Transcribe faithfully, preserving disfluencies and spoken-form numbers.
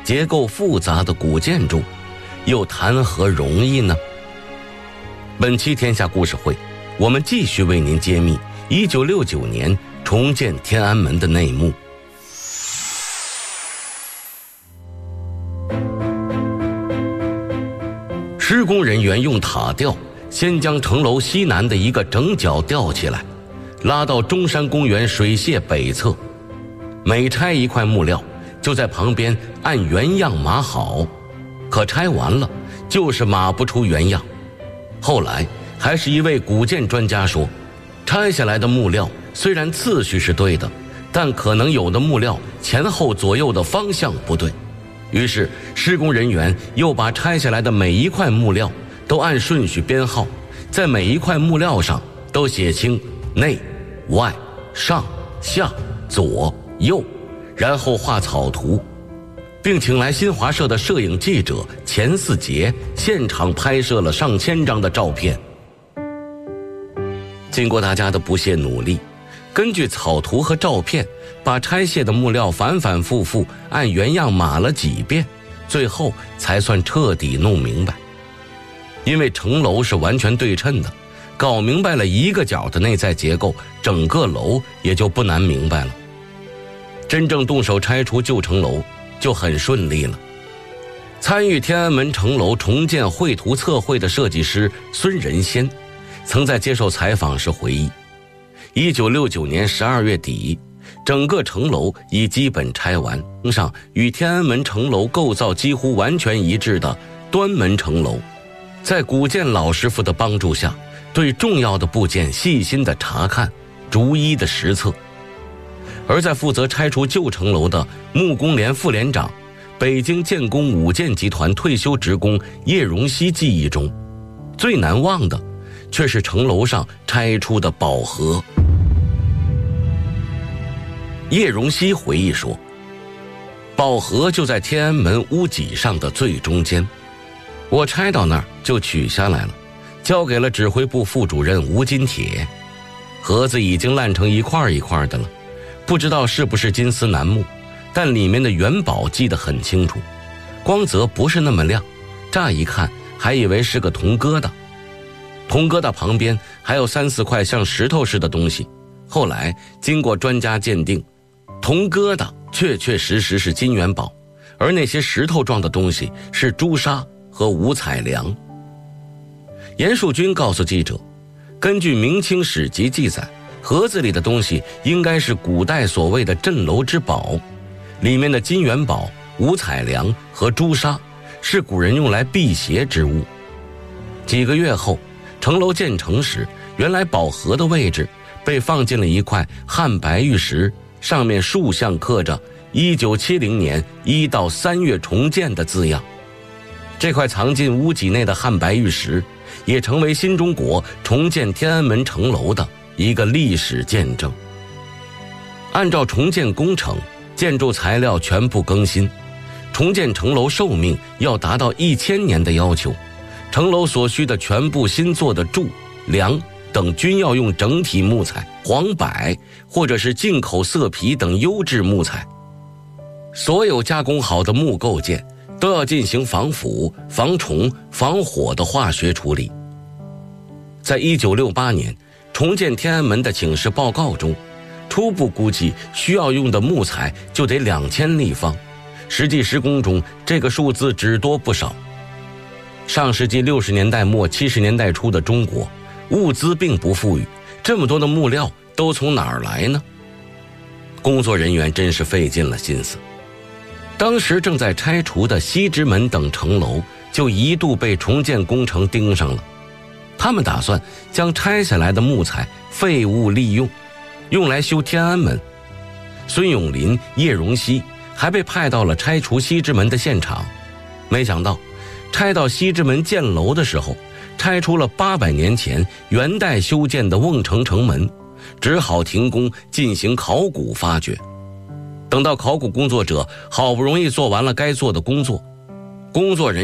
结构复杂的古建筑，又谈何容易呢？本期天下故事会，我们继续为您揭秘一九六九年重建天安门的内幕。施工人员用塔吊先将城楼西南的一个整角吊起来，拉到中山公园水榭北侧。每拆一块木料，就在旁边按原样码好，可拆完了就是码不出原样。后来还是一位古建专家说，拆下来的木料虽然次序是对的，但可能有的木料前后左右的方向不对。于是施工人员又把拆下来的每一块木料都按顺序编号，在每一块木料上都写清内、外、上、下、左、右，然后画草图，并请来新华社的摄影记者钱四杰现场拍摄了上千张的照片。经过大家的不懈努力，根据草图和照片，把拆卸的木料反反复复按原样码了几遍，最后才算彻底弄明白。因为城楼是完全对称的，搞明白了一个角的内在结构，整个楼也就不难明白了。真正动手拆除旧城楼就很顺利了。参与天安门城楼重建绘图测绘的设计师孙仁先曾在接受采访时回忆，一九六九年十二月底，整个城楼已基本拆完，上与天安门城楼构造几乎完全一致的端门城楼，在古建老师傅的帮助下，对重要的部件细心的查看，逐一的实测。而在负责拆除旧城楼的木工连副连长、北京建工五建集团退休职工叶荣熙记忆中，最难忘的却是城楼上拆出的宝盒。叶荣熙回忆说，宝盒就在天安门屋脊上的最中间，我拆到那儿就取下来了，交给了指挥部副主任吴金铁。盒子已经烂成一块一块的了，不知道是不是金丝楠木，但里面的元宝记得很清楚，光泽不是那么亮，乍一看还以为是个铜疙瘩。铜疙瘩旁边还有三四块像石头似的东西，后来经过专家鉴定，铜疙瘩确确实实是金元宝，而那些石头状的东西是朱砂和五彩梁。严树军告诉记者，根据明清史籍记载，盒子里的东西应该是古代所谓的镇楼之宝，里面的金元宝、五彩梁和朱砂是古人用来辟邪之物。几个月后，城楼建成时，原来宝盒的位置被放进了一块汉白玉石，上面竖向刻着一九七零年一到三月重建的字样。这块藏进屋脊内的汉白玉石也成为新中国重建天安门城楼的一个历史见证。按照重建工程，建筑材料全部更新，重建城楼寿命要达到一千年的要求，城楼所需的全部新做的柱、梁等均要用整体木材、黄柏或者是进口色皮等优质木材。所有加工好的木构件都要进行防腐、防虫、防火的化学处理。在一九六八年重建天安门的请示报告中，初步估计需要用的木材就得两千立方，实际施工中这个数字只多不少。上世纪六十年代末七十年代初的中国，物资并不富裕，这么多的木料都从哪儿来呢？工作人员真是费尽了心思。当时正在拆除的西直门等城楼就一度被重建工程盯上了，他们打算将拆下来的木材废物利用，用来修天安门。孙永林、叶荣熙还被派到了拆除西直门的现场，没想到拆到西直门建楼的时候，拆出了八百年前元代修建的瓮城城门，只好停工进行考古发掘。等到考古工作者好不容易做完了该做的工作，工作人